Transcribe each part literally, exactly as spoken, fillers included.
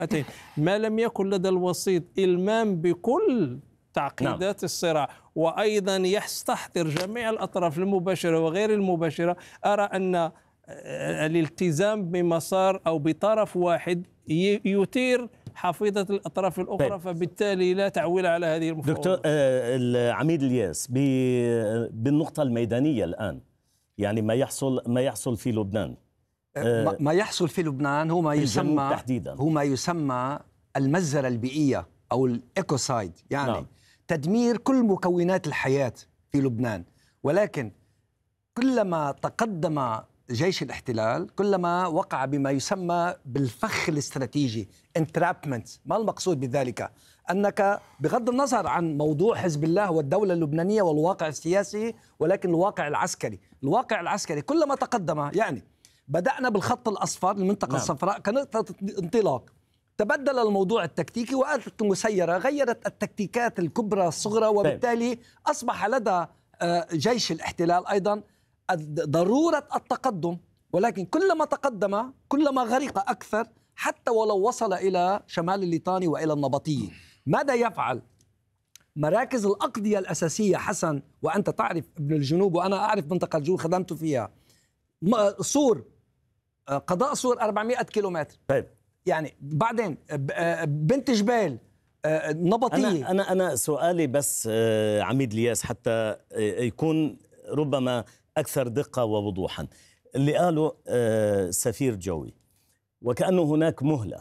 ما لم يكن لدى الوسيط إلمام بكل تعقيدات نعم. الصراع، وأيضا يستحضر جميع الأطراف المباشرة وغير المباشرة، أرى أن الالتزام بمسار أو بطرف واحد يثير حفيظة الأطراف الأخرى. طيب. فبالتالي لا تعويل على هذه المفاوضات. دكتور آه العميد الياس، بالنقطة الميدانية الآن، يعني ما يحصل ما يحصل في لبنان، آه ما يحصل في لبنان هو ما يسمى تحديدا هو ما يسمى المجزرة البيئية أو الإيكوسايد، يعني نعم. تدمير كل مكونات الحياة في لبنان. ولكن كلما تقدم جيش الاحتلال كلما وقع بما يسمى بالفخ الاستراتيجي entrapment. ما المقصود بذلك؟ أنك بغض النظر عن موضوع حزب الله والدولة اللبنانية والواقع السياسي، ولكن الواقع العسكري الواقع العسكري كلما تقدم، يعني بدأنا بالخط الأصفر المنطقة نعم. الصفراء كنقطة انطلاق، تبدل الموضوع التكتيكي وآلت المسيرة غيرت التكتيكات الكبرى الصغرى، وبالتالي أصبح لدى جيش الاحتلال أيضا ضرورة التقدم، ولكن كلما تقدم كلما غرق أكثر، حتى ولو وصل إلى شمال الليطاني وإلى النبطية. ماذا يفعل؟ مراكز الأقضية الأساسية حسن، وأنت تعرف ابن الجنوب وأنا أعرف منطقة الجنوب خدمت فيها، صور قضاء صور أربعمائة كيلومتر. طيب. يعني بعدين بنت جبال نبطية. أنا, أنا, أنا سؤالي بس عميد الياس حتى يكون ربما أكثر دقة ووضوحا. اللي قاله سفير جوي وكأنه هناك مهلة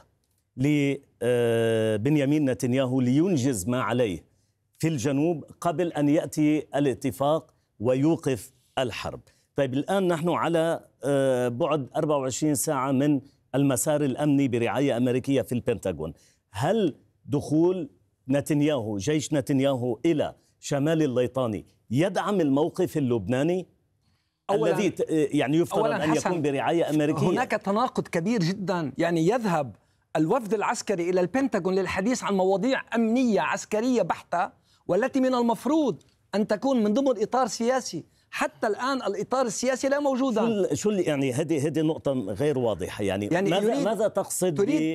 لبنيامين نتنياهو لينجز ما عليه في الجنوب قبل أن يأتي الاتفاق ويوقف الحرب. طيب الآن نحن على بعد أربعة وعشرين ساعة من المسار الأمني برعاية أمريكية في البنتاغون. هل دخول نتنياهو جيش نتنياهو إلى شمال الليطاني يدعم الموقف اللبناني الذي يعني يفترض أن يكون برعاية أمريكية؟ هناك تناقض كبير جدا، يعني يذهب الوفد العسكري إلى البنتاغون للحديث عن مواضيع أمنية عسكرية بحتة، والتي من المفروض أن تكون من ضمن إطار سياسي. حتى الآن الإطار السياسي لا موجودا. شو شو يعني هذه هذه نقطة غير واضحة، يعني, يعني ماذا ماذا تقصد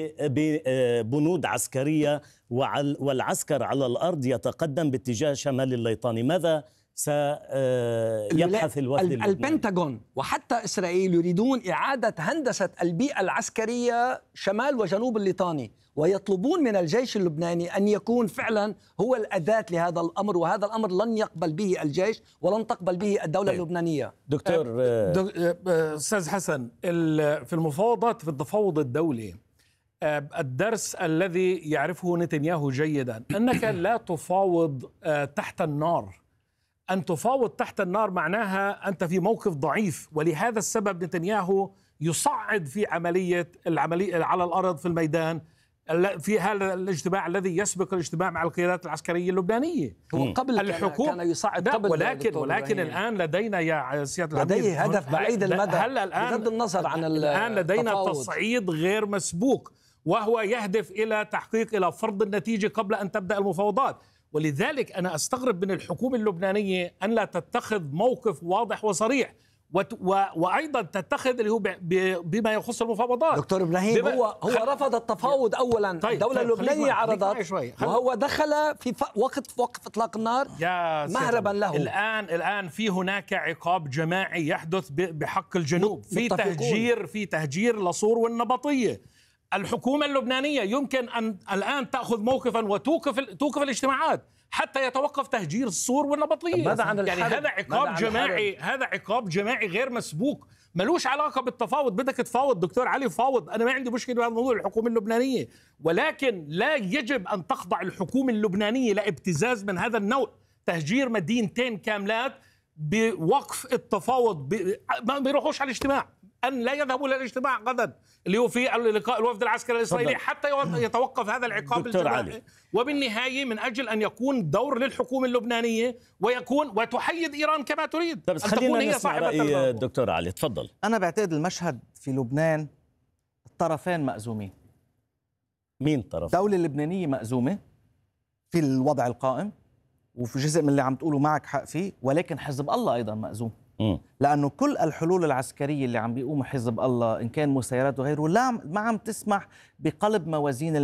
ببنود عسكرية والعسكر على الأرض يتقدم باتجاه شمال الليطاني؟ ماذا سيبحث الوفد اللبناني؟ البنتاغون وحتى إسرائيل يريدون إعادة هندسة البيئة العسكرية شمال وجنوب الليطاني، ويطلبون من الجيش اللبناني أن يكون فعلا هو الأداة لهذا الأمر، وهذا الأمر لن يقبل به الجيش ولن تقبل به الدولة طيب. اللبنانية. دكتور أستاذ حسن، في المفاوضات في التفاوض الدولي الدرس الذي يعرفه نتنياهو جيدا أنك لا تفاوض تحت النار. أن تفاوض تحت النار معناها أنت في موقف ضعيف، ولهذا السبب نتنياهو يصعد في عملية العملية على الأرض في الميدان في هذا الاجتماع الذي يسبق الاجتماع مع القيادات العسكرية اللبنانية. هو قبل الحكومة كان يصعد قبل، ولكن ولكن الآن لدينا يا سيادة العميد لديه هدف بعيد المدى هل الآن بغض النظر عن الآن لدينا تفاوض. تصعيد غير مسبوق، وهو يهدف إلى تحقيق إلى فرض النتيجة قبل أن تبدأ المفاوضات. ولذلك أنا أستغرب من الحكومة اللبنانية أن لا تتخذ موقف واضح وصريح، وأيضا تتخذ اللي هو بما يخص المفاوضات. دكتور إبراهيم هو هو رفض التفاوض أولا. طيب الدولة طيب اللبنانية عرضت، وهو دخل في وقت وقف إطلاق النار مهربا له. الآن الآن في هناك عقاب جماعي يحدث بحق الجنوب، في تهجير في تهجير لصور والنبطية. الحكومة اللبنانية يمكن أن الآن تأخذ موقفا وتوقف توقف الاجتماعات حتى يتوقف تهجير الصور والنبطية. ماذا عن يعني هذا عقاب جماعي، هذا عقاب جماعي غير مسبوق، ملوش علاقة بالتفاوض. بدك تفاوض دكتور علي فاوض، أنا ما عندي مشكلة بهذا الموضوع الحكومة اللبنانية، ولكن لا يجب أن تخضع الحكومة اللبنانية لابتزاز من هذا النوع، تهجير مدينتين كاملات بوقف التفاوض. ما بيروحوش على الاجتماع، أن لا يذهبوا إلى الاجتماع غدا اللي هو في لقاء الوفد العسكري الإسرائيلي حتى يتوقف هذا العقاب الجماعي. وبالنهاية من أجل أن يكون دور للحكومة اللبنانية ويكون وتحيد إيران كما تريد أن تكون هي صاحبة رأي دكتور علي. تفضل. أنا بعتقد المشهد في لبنان الطرفين مأزومين. مين طرف؟ الدولة اللبنانية مأزومة في الوضع القائم، وفي جزء من اللي عم تقوله معك حق فيه، ولكن حزب الله أيضا مأزوم. م. لأنه كل الحلول العسكرية اللي عم بيقوم حزب الله إن كان مسيرات وغيره لا ما عم تسمح بقلب موازين